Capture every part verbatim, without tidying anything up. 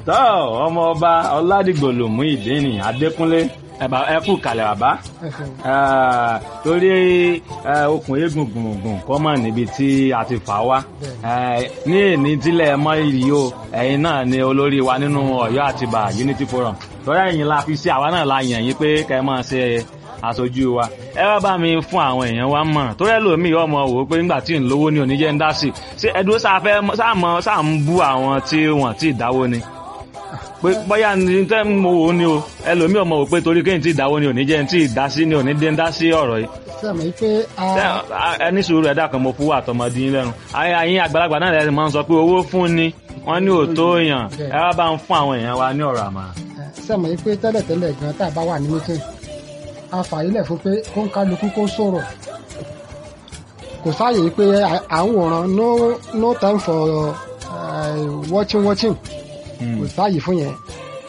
tọ́ ọmọ ọba ọládìgbòlùmú ìdíni adékúnlé ẹ̀bà ẹ̀kú kalẹ̀ bàbá torí okùn eégún gbùngbùn kọ́ mọ̀ níbi tí a ti fà wá ní èní tílẹ̀ mọ́ ìrì o ẹ̀yin náà ni olórí wa nínú Ọ̀yọ́ Àtìbà Unity Forum torí ẹ̀yin la fi sí àwa náà la yàn yín pé kẹ́ ẹ máa ṣe aṣojú wa ẹ wá bá mi fún àwọn èèyàn wa mọ̀ torí ẹlòmíì ọmọ wò ó pé nígbà tí ń lówó ní oníjẹ́ ń dá sí ṣé ẹdúró sáfẹ́ sáàmọ́ sáà ń bú àwọn tí wọ́n ti dáwó ni pé bóyá ní tẹ́ mo wò ó ní o ẹlòmíì ọmọ wò pé torí kéyìn tí ìdáwó ni oníjẹ́ ń tí ì dá sí ni oníjẹ́ ń dá sí ọ̀rọ̀ yìí. sẹ́mi pé ẹni sùúrù ẹ̀dá kan mo fún wa àtọmọdé yín lẹ́nu àyìn àgbàlagbà náà lẹ́sìn máa ń sọ pé owó fún ni wọ́n ní òótọ́ èèyàn ẹ wá bá ń fún àwọn èèyàn wa ní ọ̀rọ̀ àmàrà. sẹ́mi pé tẹ́lẹ̀tẹ́lẹ̀ gan tá a bá wà ní mítìn a fàyílẹ̀ fún pé kó ń kálukú kó sọ̀rọ̀ kò sáàyè pé à ń wòran no no time for uh, watching watching kò sáàyè fún yẹn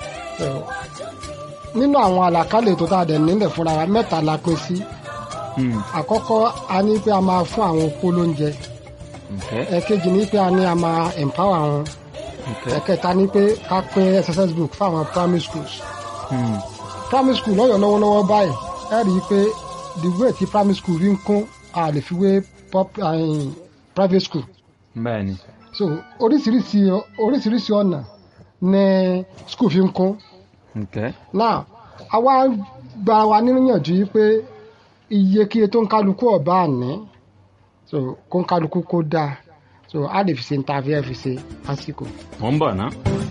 nínú àwọn àlàkálẹ̀ tó tá a dẹ̀ nílẹ̀ fúnra wa mẹ́ta la pín sí àkọ́kọ́ a ní pé a máa fún àwọn opó lóúnjẹ ẹ̀kejì ní pé a ní a máa empower wọn ẹ̀kẹta ní pé ká pín exercise book fún àwọn primary schools primary school lọ́yọ̀ lọ́wọ́lọ́wọ́ báyìí ẹ rí i pé the way ti primary school rí ń kún a lè fi wé private school. bẹ́ẹ̀ni. so oríṣiríṣi oríṣiríṣi ọ̀nà ní school fi ń kún. okay. now àwa gba wa níyànjú yìí pé iye kíye tó ń kálukú ọ̀bá àní so kó ń kálukú kó dáa so a lè fi ṣe ní ta fi ẹ fi ṣe lásìkò. mo ń bọ̀ ná.